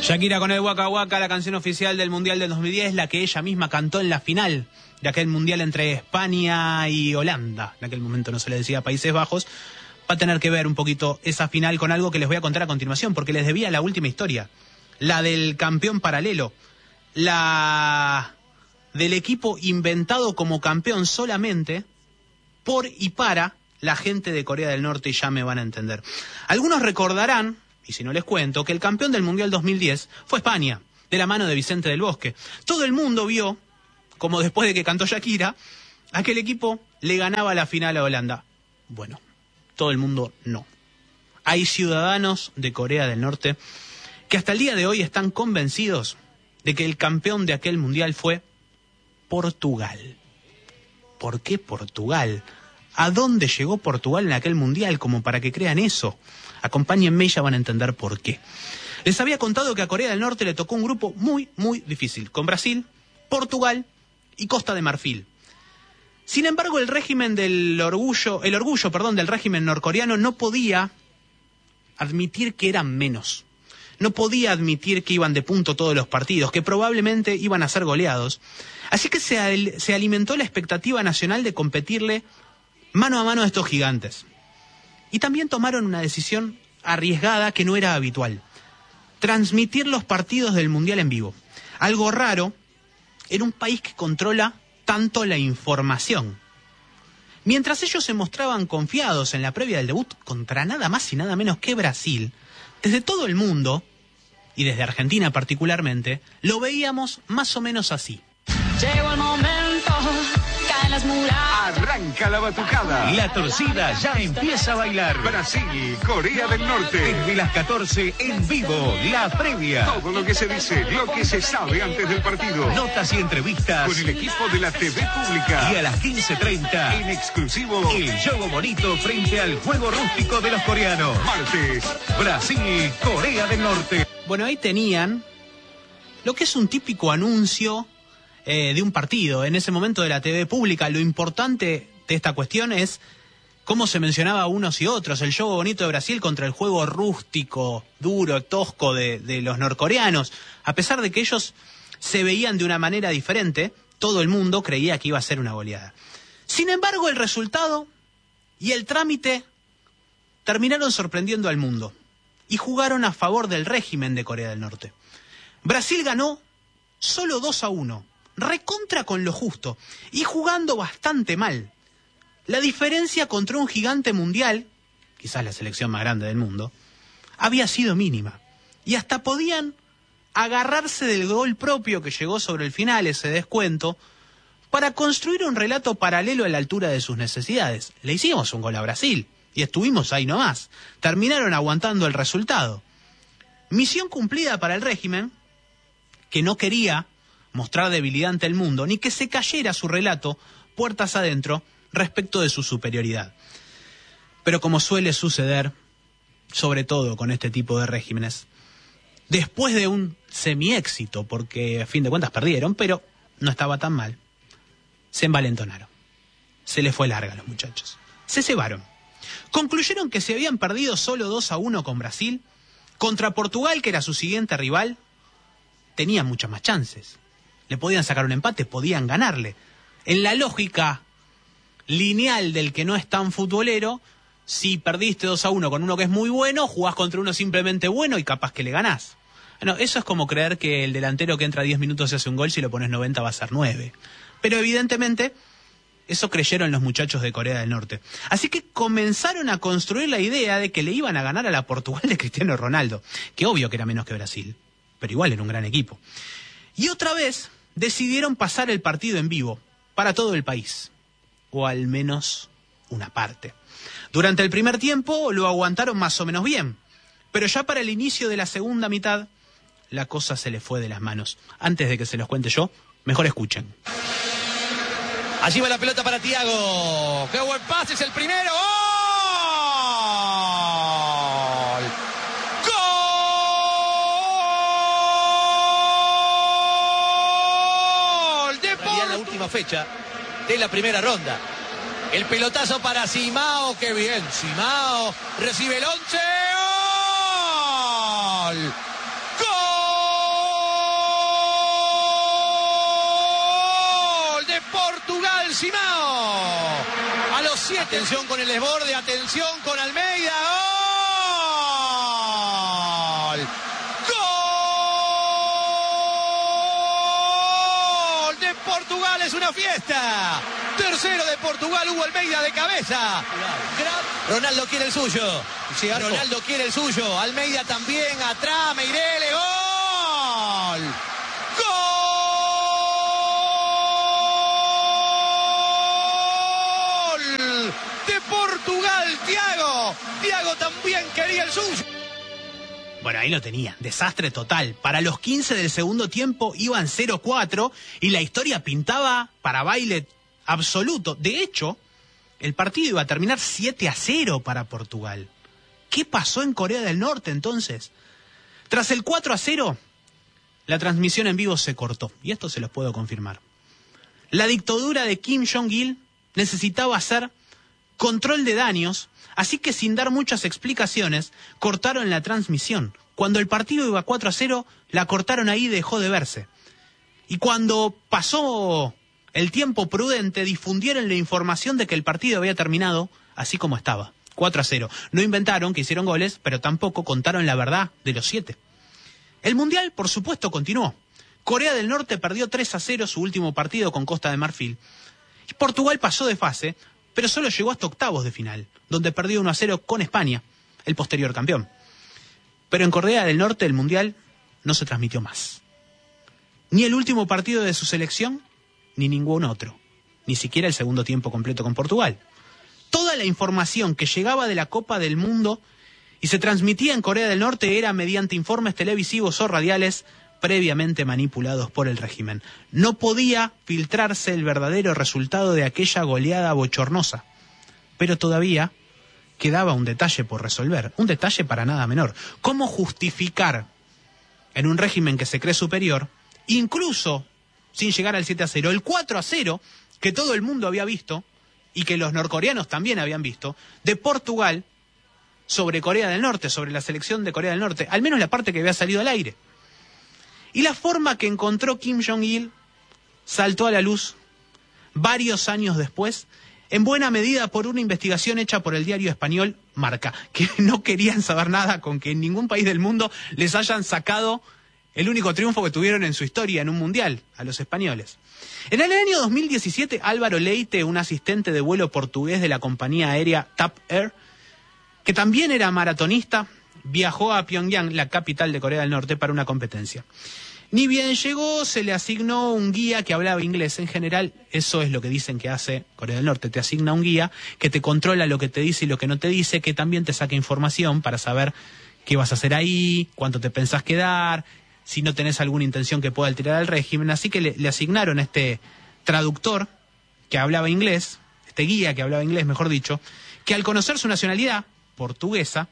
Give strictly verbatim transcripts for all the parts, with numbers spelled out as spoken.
Shakira con el Waka Waka, la canción oficial del Mundial del dos mil diez, la que ella misma cantó en la final de aquel Mundial entre España y Holanda. En aquel momento no se le decía Países Bajos. Va a tener que ver un poquito esa final con algo que les voy a contar a continuación, porque les debía la última historia, la del campeón paralelo, la del equipo inventado como campeón solamente por y para la gente de Corea del Norte, y ya me van a entender. Algunos recordarán, y si no les cuento, que el campeón del Mundial dos mil diez fue España, de la mano de Vicente del Bosque. Todo el mundo vio, como después de que cantó Shakira, aquel equipo le ganaba la final a Holanda. Bueno, todo el mundo no. Hay ciudadanos de Corea del Norte que hasta el día de hoy están convencidos de que el campeón de aquel Mundial fue Portugal. ¿Por qué Portugal? ¿A dónde llegó Portugal en aquel Mundial como para que crean eso? Acompáñenme y ya van a entender por qué. Les había contado que a Corea del Norte le tocó un grupo muy, muy difícil, con Brasil, Portugal y Costa de Marfil. Sin embargo, el régimen del orgullo, el orgullo, perdón, del régimen norcoreano no podía admitir que eran menos. No podía admitir que iban de punto todos los partidos, que probablemente iban a ser goleados. Así que se, al, se alimentó la expectativa nacional de competirle mano a mano a estos gigantes. Y también tomaron una decisión arriesgada que no era habitual: transmitir los partidos del Mundial en vivo. Algo raro en un país que controla tanto la información. Mientras ellos se mostraban confiados en la previa del debut contra nada más y nada menos que Brasil, desde todo el mundo, y desde Argentina particularmente, lo veíamos más o menos así. Llegó el momento, caen las murallas. Arranca la batucada. La torcida ya empieza a bailar. Brasil, Corea del Norte. Desde las catorce en vivo, la previa. Todo lo que se dice, lo que se sabe antes del partido. Notas y entrevistas Con el equipo de la T V Pública. Y a las quince treinta, En exclusivo, el juego bonito frente al juego rústico de los coreanos. martes. Brasil, Corea del Norte. Bueno, ahí tenían lo que es un típico anuncio Eh, de un partido, en ese momento de la T V Pública. Lo importante de esta cuestión es cómo se mencionaba unos y otros, el juego bonito de Brasil contra el juego rústico, duro, tosco de, de los norcoreanos. A pesar de que ellos se veían de una manera diferente, todo el mundo creía que iba a ser una goleada. Sin embargo, el resultado y el trámite terminaron sorprendiendo al mundo y jugaron a favor del régimen de Corea del Norte. Brasil ganó solo dos a uno. Recontra con lo justo y jugando bastante mal. La diferencia contra un gigante mundial, quizás la selección más grande del mundo, había sido mínima. Y hasta podían agarrarse del gol propio que llegó sobre el final, ese descuento, para construir un relato paralelo a la altura de sus necesidades. Le hicimos un gol a Brasil y estuvimos ahí nomás. Terminaron aguantando el resultado. Misión cumplida para el régimen, que no quería mostrar debilidad ante el mundo, ni que se cayera su relato puertas adentro respecto de su superioridad. Pero como suele suceder, sobre todo con este tipo de regímenes, después de un semi-éxito, porque a fin de cuentas perdieron, pero no estaba tan mal, se envalentonaron. Se les fue larga a los muchachos. Se cebaron. Concluyeron que si habían perdido solo dos a uno con Brasil, contra Portugal, que era su siguiente rival, tenían muchas más chances. Le podían sacar un empate, podían ganarle. En la lógica lineal del que no es tan futbolero, si perdiste dos a uno con uno que es muy bueno, jugás contra uno simplemente bueno y capaz que le ganás. Bueno, eso es como creer que el delantero que entra diez minutos y hace un gol, si lo pones noventa va a ser nueve. Pero evidentemente, eso creyeron los muchachos de Corea del Norte. Así que comenzaron a construir la idea de que le iban a ganar a la Portugal de Cristiano Ronaldo, que obvio que era menos que Brasil, pero igual era un gran equipo. Y otra vez decidieron pasar el partido en vivo para todo el país, o al menos una parte. Durante el primer tiempo lo aguantaron más o menos bien, pero ya para el inicio de la segunda mitad la cosa se les fue de las manos. Antes de que se los cuente yo, mejor escuchen. Allí va la pelota para Thiago. ¡Qué buen pase! Es el primero. ¡Gol! ¡Gol! De Portugal. La última fecha de la primera ronda. El pelotazo para Simao. ¡Qué bien! Simao recibe el once. ¡Gol! ¡Gol! Simao. A los siete. Atención con el desborde, atención con Almeida. ¡Gol! ¡Gol! De Portugal, es una fiesta. Tercero de Portugal, Hugo Almeida de cabeza. Ronaldo quiere el suyo. Ronaldo quiere el suyo. Almeida también, atrás, Meireles. ¡Gol! ¡Gol! De Portugal, Thiago. Thiago también quería el suyo. Bueno, ahí lo tenía, desastre total. Para los quince del segundo tiempo iban cero cuatro y la historia pintaba para baile absoluto. De hecho, el partido iba a terminar siete a cero para Portugal. ¿Qué pasó en Corea del Norte entonces? Tras el cuatro a cero, la transmisión en vivo se cortó. Y esto se los puedo confirmar. La dictadura de Kim Jong-il necesitaba hacer control de daños, así que sin dar muchas explicaciones, cortaron la transmisión. Cuando el partido iba cuatro a cero, la cortaron ahí y dejó de verse. Y cuando pasó el tiempo prudente, difundieron la información de que el partido había terminado así como estaba, cuatro a cero. No inventaron que hicieron goles, pero tampoco contaron la verdad de los siete. El Mundial, por supuesto, continuó. Corea del Norte perdió tres a cero su último partido con Costa de Marfil. Y Portugal pasó de fase, pero solo llegó hasta octavos de final, donde perdió uno a cero con España, el posterior campeón. Pero en Corea del Norte el Mundial no se transmitió más. Ni el último partido de su selección, ni ningún otro. Ni siquiera el segundo tiempo completo con Portugal. Toda la información que llegaba de la Copa del Mundo y se transmitía en Corea del Norte era mediante informes televisivos o radiales previamente manipulados por el régimen. No podía filtrarse el verdadero resultado de aquella goleada bochornosa. Pero todavía quedaba un detalle por resolver, un detalle para nada menor. ¿Cómo justificar en un régimen que se cree superior, incluso sin llegar al siete a cero, el cuatro a cero que todo el mundo había visto y que los norcoreanos también habían visto, de Portugal sobre Corea del Norte, sobre la selección de Corea del Norte, al menos la parte que había salido al aire? Y la forma que encontró Kim Jong-il saltó a la luz varios años después, en buena medida por una investigación hecha por el diario español Marca, que no querían saber nada con que en ningún país del mundo les hayan sacado el único triunfo que tuvieron en su historia en un mundial, a los españoles. En el año dos mil diecisiete, Álvaro Leite, un asistente de vuelo portugués de la compañía aérea TAP Air, que también era maratonista, viajó a Pyongyang, la capital de Corea del Norte, para una competencia. Ni bien llegó, se le asignó un guía que hablaba inglés. En general, eso es lo que dicen que hace Corea del Norte. Te asigna un guía que te controla lo que te dice y lo que no te dice, que también te saca información para saber qué vas a hacer ahí, cuánto te pensás quedar, si no tenés alguna intención que pueda alterar al régimen. Así que le, le asignaron este traductor que hablaba inglés, este guía que hablaba inglés, mejor dicho, que al conocer su nacionalidad portuguesa,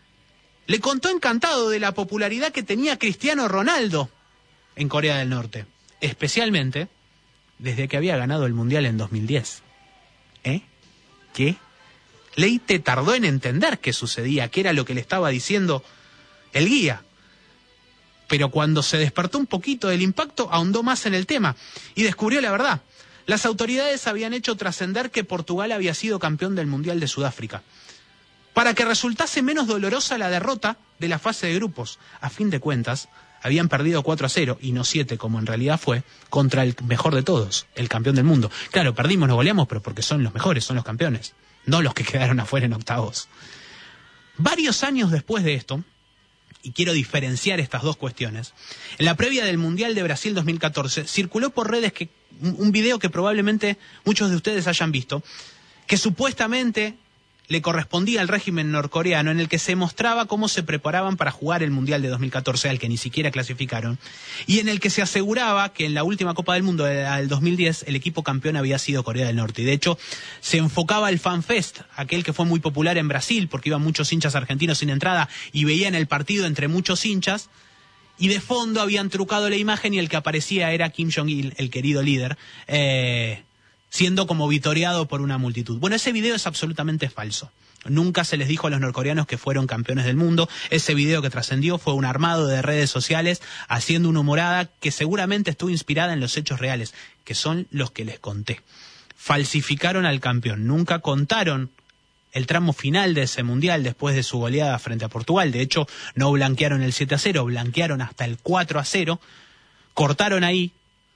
le contó encantado de la popularidad que tenía Cristiano Ronaldo en Corea del Norte, especialmente desde que había ganado el Mundial en dos mil diez. ¿Eh? ¿Qué? Leite tardó en entender qué sucedía, qué era lo que le estaba diciendo el guía. Pero cuando se despertó un poquito del impacto, ahondó más en el tema y descubrió la verdad. Las autoridades habían hecho trascender que Portugal había sido campeón del Mundial de Sudáfrica, para que resultase menos dolorosa la derrota de la fase de grupos. A fin de cuentas, habían perdido cuatro a cero, y no siete como en realidad fue, contra el mejor de todos, el campeón del mundo. Claro, perdimos, nos goleamos, pero porque son los mejores, son los campeones, no los que quedaron afuera en octavos. Varios años después de esto, y quiero diferenciar estas dos cuestiones, en la previa del Mundial de Brasil dos mil catorce, circuló por redes que, un video que probablemente muchos de ustedes hayan visto, que supuestamente le correspondía al régimen norcoreano, en el que se mostraba cómo se preparaban para jugar el Mundial de dos mil catorce, al que ni siquiera clasificaron, y en el que se aseguraba que en la última Copa del Mundo del dos mil diez el equipo campeón había sido Corea del Norte. Y de hecho se enfocaba el FanFest, aquel que fue muy popular en Brasil porque iban muchos hinchas argentinos sin entrada y veían el partido entre muchos hinchas, y de fondo habían trucado la imagen y el que aparecía era Kim Jong-il, el querido líder, eh... siendo como vitoreado por una multitud. Bueno, ese video es absolutamente falso. Nunca se les dijo a los norcoreanos que fueron campeones del mundo. Ese video que trascendió fue un armado de redes sociales haciendo una humorada que seguramente estuvo inspirada en los hechos reales, que son los que les conté. falsificaron al campeón. Nunca contaron el tramo final de ese mundial después de su goleada frente a Portugal. De hecho, no blanquearon el siete a cero, blanquearon hasta el cuatro a cero, cortaron ahí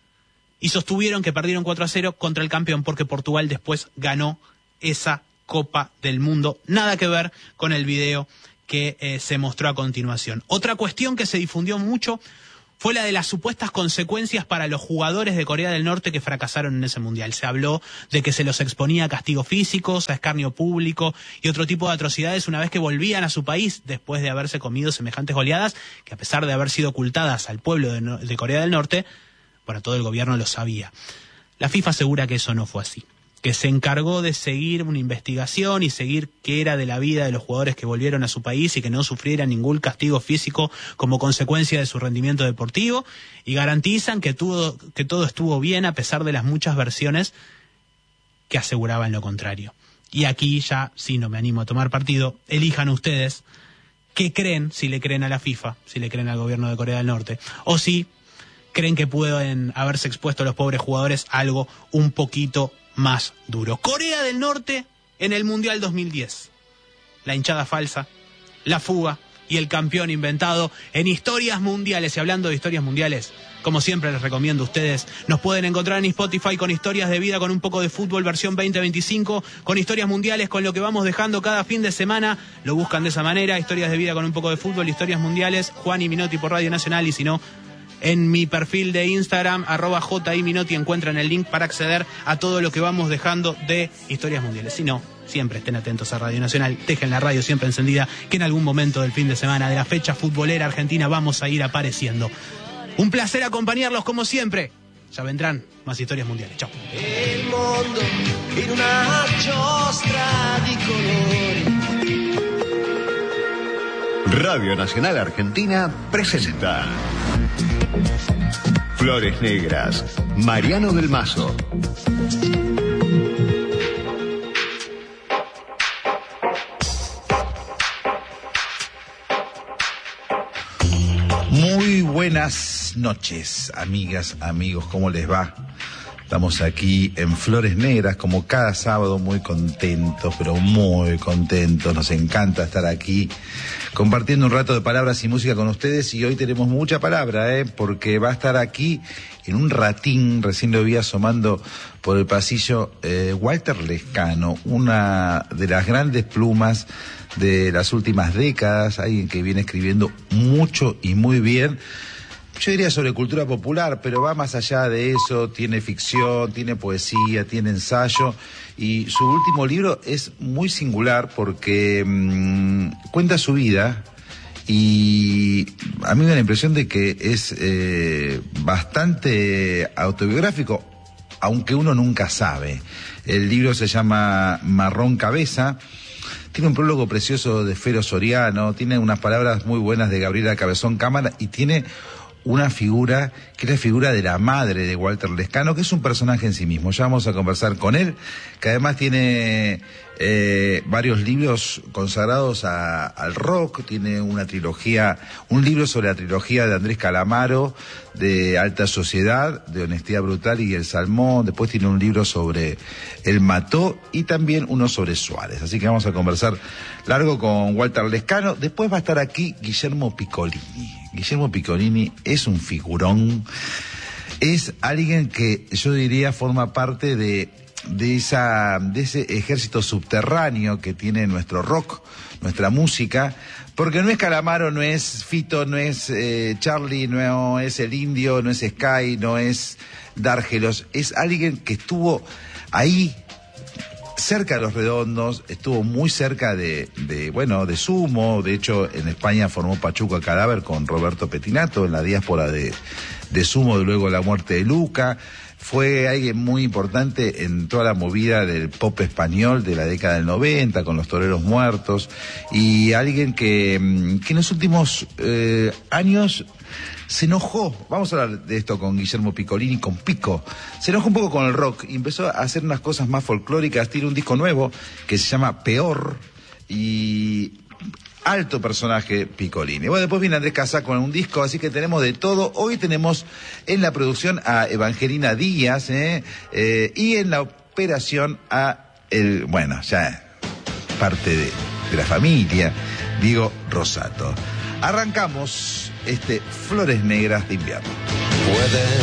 y sostuvieron que perdieron cuatro a cero contra el campeón porque Portugal después ganó esa Copa del Mundo. Nada que ver con el video que eh, se mostró a continuación. Otra cuestión que se difundió mucho fue la de las supuestas consecuencias para los jugadores de Corea del Norte que fracasaron en ese mundial. Se habló de que se los exponía a castigos físicos, a escarnio público y otro tipo de atrocidades una vez que volvían a su país después de haberse comido semejantes goleadas que, a pesar de haber sido ocultadas al pueblo de, no- de Corea del Norte, bueno, todo el gobierno lo sabía. La FIFA asegura que eso no fue así, que se encargó de seguir una investigación y seguir qué era de la vida de los jugadores que volvieron a su país y que no sufrieran ningún castigo físico como consecuencia de su rendimiento deportivo, y garantizan que, tuvo, que todo estuvo bien a pesar de las muchas versiones que aseguraban lo contrario. Y aquí ya, sí, no me animo a tomar partido, elijan ustedes qué creen, si le creen a la FIFA, si le creen al gobierno de Corea del Norte, o si creen que pueden haberse expuesto a los pobres jugadores a algo un poquito más duro. Corea del Norte en el Mundial dos mil diez. La hinchada falsa, la fuga y el campeón inventado en historias mundiales. Y hablando de historias mundiales, como siempre les recomiendo a ustedes, nos pueden encontrar en Spotify con historias de vida, con un poco de fútbol versión veinte veinticinco, con historias mundiales, con lo que vamos dejando cada fin de semana. Lo buscan de esa manera, historias de vida con un poco de fútbol, historias mundiales, Juan y Minotti por Radio Nacional, y si no, en mi perfil de Instagram, arroba jiminotti, encuentran el link para acceder a todo lo que vamos dejando de historias mundiales. Si no, siempre estén atentos a Radio Nacional, dejen la radio siempre encendida, que en algún momento del fin de semana de la fecha futbolera argentina vamos a ir apareciendo. Un placer acompañarlos como siempre. Ya vendrán más historias mundiales. Chao. Il mondo in una giostra di colori. Radio Nacional Argentina presenta Flores Negras, Mariano del Mazo. Muy buenas noches, amigas, amigos, ¿cómo les va? Estamos aquí en Flores Negras, como cada sábado, muy contentos, pero muy contentos. Nos encanta estar aquí compartiendo un rato de palabras y música con ustedes. Y hoy tenemos mucha palabra, ¿eh? Porque va a estar aquí en un ratín, recién lo vi asomando por el pasillo, eh, Walter Lescano, una de las grandes plumas de las últimas décadas, alguien que viene escribiendo mucho y muy bien. Yo diría sobre cultura popular, pero va más allá de eso. Tiene ficción, tiene poesía, tiene ensayo, y su último libro es muy singular porque mmm, cuenta su vida, y a mí me da la impresión de que es eh, bastante autobiográfico, aunque uno nunca sabe. El libro se llama Marrón Cabeza. Tiene un prólogo precioso de Fero Soriano, tiene unas palabras muy buenas de Gabriela Cabezón Cámara, y tiene una figura que es la figura de la madre de Walter Lescano, que es un personaje en sí mismo. Ya vamos a conversar con él, que además tiene eh, varios libros consagrados a, al rock. Tiene una trilogía, un libro sobre la trilogía de Andrés Calamaro, de Alta Sociedad, de Honestidad Brutal y El Salmón. Después tiene un libro sobre El Mató y también uno sobre Suárez. Así que vamos a conversar largo con Walter Lescano. Después va a estar aquí Guillermo Piccolini. Guillermo Piccolini es un figurón, es alguien que yo diría forma parte de, de, esa, de ese ejército subterráneo que tiene nuestro rock, nuestra música, porque no es Calamaro, no es Fito, no es eh, Charlie, no es El Indio, no es Sky, no es Dárgelos, es alguien que estuvo ahí cerca de Los Redondos, estuvo muy cerca de, de, bueno, de Sumo. De hecho, en España formó Pachuco al Cadáver con Roberto Petinato, en la diáspora de, de Sumo, de luego la muerte de Luca. Fue alguien muy importante en toda la movida del pop español de la década del noventa, con Los Toreros Muertos, y alguien que, que en los últimos eh, años se enojó. Vamos a hablar de esto con Guillermo Piccolini, con Pico. Se enojó un poco con el rock y empezó a hacer unas cosas más folclóricas. Tiene un disco nuevo que se llama Peor, y alto personaje Piccolini. Bueno, después viene Andrés Casá con un disco, así que tenemos de todo. Hoy tenemos en la producción a Evangelina Díaz, ¿eh? Eh, y en la recuperación a el, bueno, ya parte de, de la familia, Diego Rosato. Arrancamos este Flores Negras de Invierno. Puede